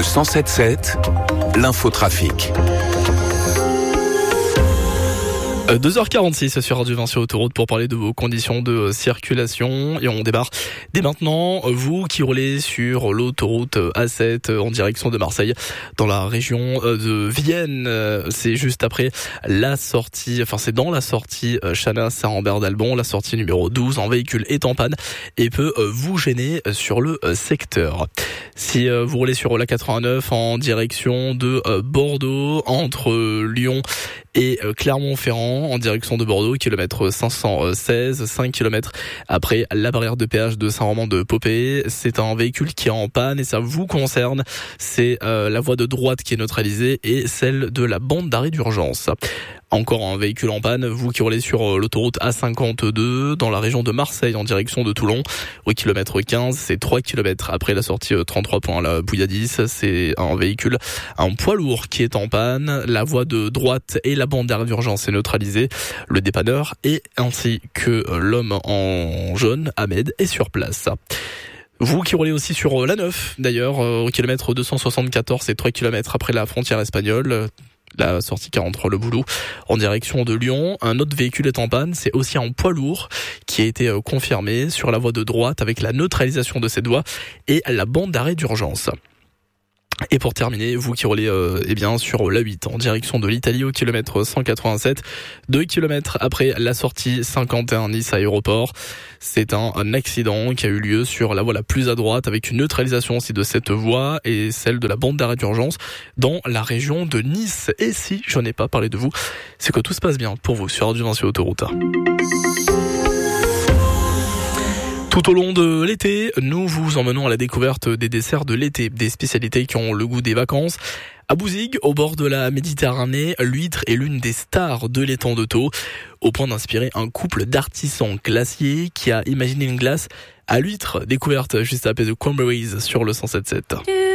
Le 107.7, l'infotrafic. 2h46 sur Radio Vinci Autoroute pour parler de vos conditions de circulation. Et on démarre dès maintenant. Vous qui roulez sur l'autoroute A7 en direction de Marseille, dans la région de Vienne, c'est juste après la sortie, c'est dans la sortie Chanas-Saint-Rambert d'Albon, la sortie numéro 12. Un véhicule est en panne et peut vous gêner sur le secteur. Si vous roulez sur la 89 en direction de Bordeaux, entre Lyon et Clermont-Ferrand en direction de Bordeaux, kilomètre 516, 5 km après la barrière de péage de Saint-Romain-de-Popée. C'est un véhicule qui est en panne et ça vous concerne. C'est la voie de droite qui est neutralisée et celle de la bande d'arrêt d'urgence. Encore un véhicule en panne, vous qui roulez sur l'autoroute A52 dans la région de Marseille en direction de Toulon, au kilomètre 15, c'est 3 km après la sortie 33 points la Bouilladis. C'est un véhicule, un poids lourd qui est en panne. La voie de droite et la bande d'arrêt d'urgence est neutralisée. Le dépanneur et ainsi que l'homme en jaune, Ahmed, est sur place. Vous qui roulez aussi sur la 9, d'ailleurs, au kilomètre 274, c'est 3 km après la frontière espagnole. La sortie 43 Le Boulot en direction de Lyon. Un autre véhicule est en panne, c'est aussi un poids lourd qui a été confirmé sur la voie de droite avec la neutralisation de cette voie et la bande d'arrêt d'urgence. Et pour terminer, vous qui roulez sur la 8 en direction de l'Italie au kilomètre 187, 2 km après la sortie 51 Nice Aéroport. C'est un accident qui a eu lieu sur la voie la plus à droite avec une neutralisation aussi de cette voie et celle de la bande d'arrêt d'urgence dans la région de Nice. Et si je n'ai pas parlé de vous, c'est que tout se passe bien pour vous sur Radio Vinci Autoroute. Tout au long de l'été, nous vous emmenons à la découverte des desserts de l'été, des spécialités qui ont le goût des vacances. À Bouzigues, au bord de la Méditerranée, l'huître est l'une des stars de l'étang de Thau, au point d'inspirer un couple d'artisans glaciers qui a imaginé une glace à l'huître, découverte juste après The Cranberries sur le 107.7.